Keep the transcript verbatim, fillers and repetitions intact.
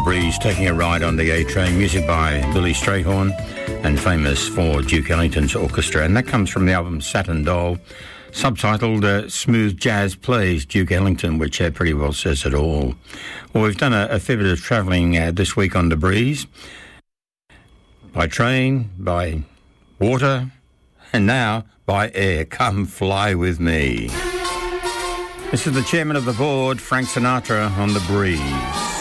Breeze, taking a ride on the A-Train, music by Billy Strayhorn and famous for Duke Ellington's orchestra. And that comes from the album Saturn Doll, subtitled uh, Smooth Jazz Plays Duke Ellington, which uh, pretty well says it all. Well, we've done a, a fair bit of travelling uh, this week on the Breeze, by train, by water, and now by air. Come fly with me. This is the chairman of the board, Frank Sinatra, on the Breeze.